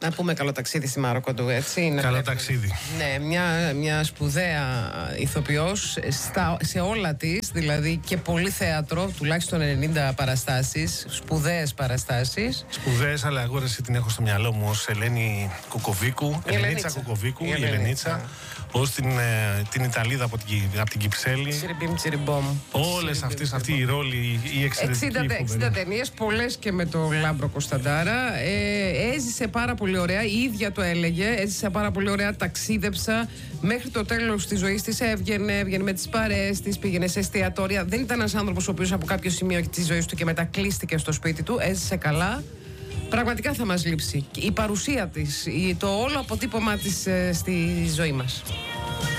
Να πούμε καλό ταξίδι στη Μαροκοντού, έτσι. Καλό ταξίδι. Ναι, μια σπουδαία ηθοποιός σε όλα της, δηλαδή και πολύ θέατρο, τουλάχιστον 90 παραστάσεις, σπουδαίες παραστάσεις. Σπουδαίες, αλλά εγώ την έχω στο μυαλό μου ως Ελένη Κουκοβίκου, Ελενίτσα Κουκοβίκου, η Ελενίτσα, ως την Ιταλίδα από την Κυψέλη. Τσιριμπίμ τσιριμπόμ. Όλες αυτοί οι ρόλοι, οι εξαιρετικοί. 60 ταινίες, πολλές και με το Λάμπρο Κωνσταντάρα. Έζησε πάρα πολύ ωραία, η ίδια το έλεγε, έζησε πάρα πολύ ωραία, ταξίδεψα μέχρι το τέλος της ζωής της, έβγαινε με τις παρέες της, πήγαινε σε εστιατόρια. Δεν ήταν ένας άνθρωπος ο οποίος από κάποιο σημείο της ζωής του και μετά κλείστηκε στο σπίτι του, έζησε καλά. Πραγματικά θα μας λείψει η παρουσία της, το όλο αποτύπωμά της στη ζωή μας.